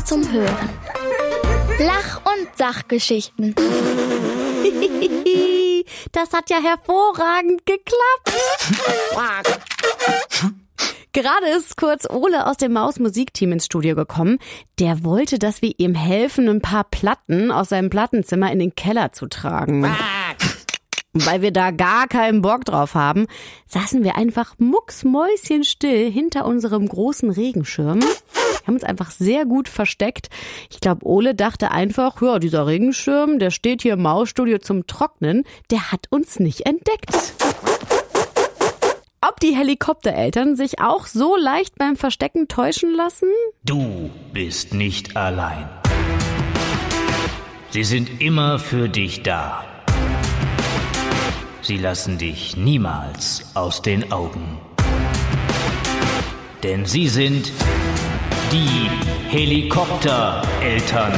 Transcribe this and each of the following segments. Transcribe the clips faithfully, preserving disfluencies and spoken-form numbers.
zum Hören. Lach- und Sachgeschichten. Das hat ja hervorragend geklappt. Gerade ist kurz Ole aus dem Maus-Musikteam ins Studio gekommen. Der wollte, dass wir ihm helfen, ein paar Platten aus seinem Plattenzimmer in den Keller zu tragen. Und weil wir da gar keinen Bock drauf haben, saßen wir einfach mucksmäuschenstill hinter unserem großen Regenschirm. Wir haben uns einfach sehr gut versteckt. Ich glaube, Ole dachte einfach, ja, dieser Regenschirm, der steht hier im Mausstudio zum Trocknen, der hat uns nicht entdeckt. Ob die Helikoptereltern sich auch so leicht beim Verstecken täuschen lassen? Du bist nicht allein. Sie sind immer für dich da. Sie lassen dich niemals aus den Augen. Denn sie sind die Helikoptereltern.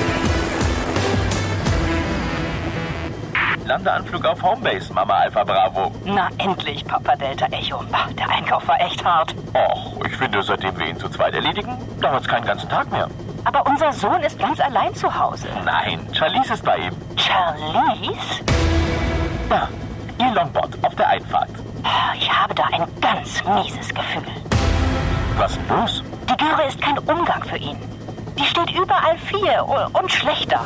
Landeanflug auf Homebase, Mama Alpha Bravo. Na endlich, Papa Delta Echo. Ach, der Einkauf war echt hart. Och, ich finde, seitdem wir ihn zu zweit erledigen, dauert es keinen ganzen Tag mehr. Aber unser Sohn ist ganz allein zu Hause. Nein, Charlize ist bei ihm. Charlize? Ja, ihr Longboard auf der Einfahrt. Ich habe da ein ganz mieses Gefühl. Was denn los? Die Göre ist kein Umgang für ihn. Die steht überall vier und schlechter.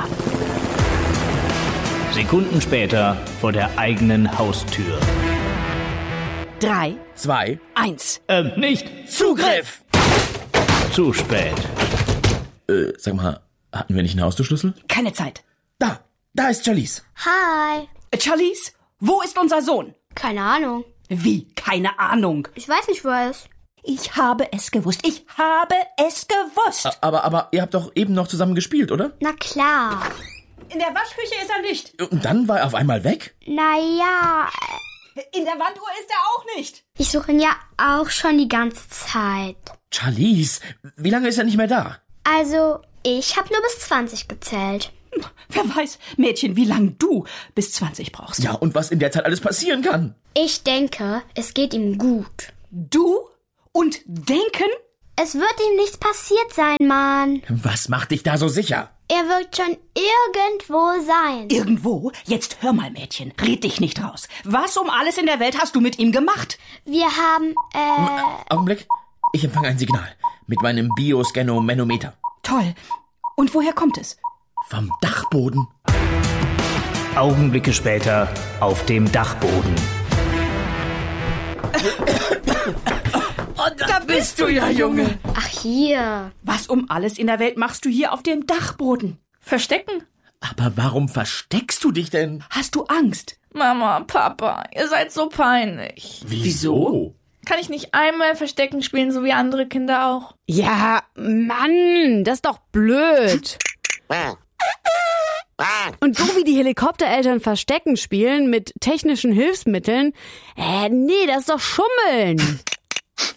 Sekunden später vor der eigenen Haustür. Drei, Zwei. eins. Ähm, nicht. Zugriff! Zu spät. Äh, sag mal, hatten wir nicht einen Haustürschlüssel? Keine Zeit. Da, da ist Charlize. Hi. Äh, Charlize, wo ist unser Sohn? Keine Ahnung. Wie? Keine Ahnung. Ich weiß nicht, wo er ist. Ich habe es gewusst. Ich habe es gewusst. Aber, aber ihr habt doch eben noch zusammen gespielt, oder? Na klar. In der Waschküche ist er nicht. Und dann war er auf einmal weg? Naja, In der Wanduhr ist er auch nicht. ich suche ihn ja auch schon die ganze Zeit. Charlize, wie lange ist er nicht mehr da? Also, ich habe nur bis zwanzig gezählt. Wer weiß, Mädchen, wie lang du bis zwanzig brauchst. Ja, und was in der Zeit alles passieren kann. Ich denke, es geht ihm gut. Du und denken? Es wird ihm nichts passiert sein, Mann. Was macht dich da so sicher? Er wird schon irgendwo sein. Irgendwo? Jetzt hör mal, Mädchen, red dich nicht raus. Was um alles in der Welt hast du mit ihm gemacht? Wir haben, äh... Augenblick, ich empfange ein Signal. Mit meinem Bioscanomanometer. Toll. Und woher kommt es? Vom Dachboden. Augenblicke später auf dem Dachboden. Da bist du ja, Junge. Ach, hier. Was um alles in der Welt machst du hier auf dem Dachboden? Verstecken? Aber warum versteckst du dich denn? Hast du Angst? Mama, Papa, ihr seid so peinlich. Wieso? Kann ich nicht einmal Verstecken spielen, so wie andere Kinder auch? Ja, Mann, das ist doch blöd. Und so wie die Helikoptereltern Verstecken spielen mit technischen Hilfsmitteln, äh, nee, das ist doch Schummeln.